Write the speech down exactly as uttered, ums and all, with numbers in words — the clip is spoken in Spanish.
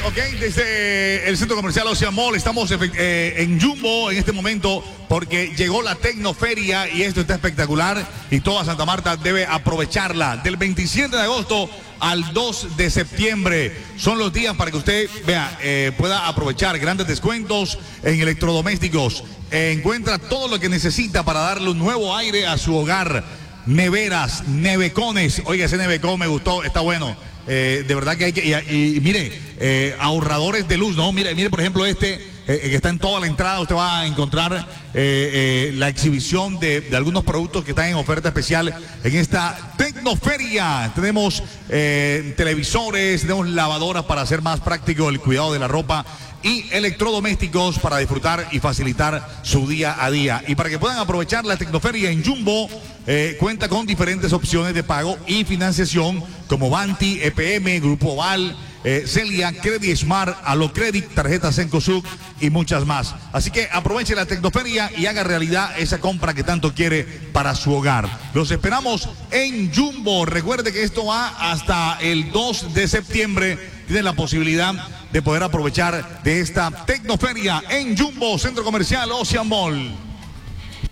ok, desde el Centro Comercial Ocean Mall estamos eh, en Jumbo en este momento porque llegó la Tecnoferia y esto está espectacular y toda Santa Marta debe aprovecharla. Del veintisiete de agosto al dos de septiembre son los días para que usted vea, eh, pueda aprovechar grandes descuentos en electrodomésticos. Eh, encuentra todo lo que necesita para darle un nuevo aire a su hogar. Neveras, nevecones. Oiga, ese nevecón me gustó, está bueno. Eh, de verdad que hay que, y, y mire, eh, ahorradores de luz, ¿no? Mire, mire por ejemplo este, eh, que está en toda la entrada, usted va a encontrar eh, eh, la exhibición de, de algunos productos que están en oferta especial en esta Tecnoferia. Tenemos eh, televisores, tenemos lavadoras para hacer más práctico el cuidado de la ropa y electrodomésticos para disfrutar y facilitar su día a día. Y para que puedan aprovechar la Tecnoferia en Jumbo, eh, cuenta con diferentes opciones de pago y financiación como Banti, E P M, Grupo Oval, eh, Celia, Credit Smart, Alocredit, tarjetas Encosud y muchas más. Así que aproveche la Tecnoferia y haga realidad esa compra que tanto quiere para su hogar. Los esperamos en Jumbo. Recuerde que esto va hasta el dos de septiembre. Tienen la posibilidad de poder aprovechar de esta Tecnoferia en Jumbo, Centro Comercial Ocean Mall.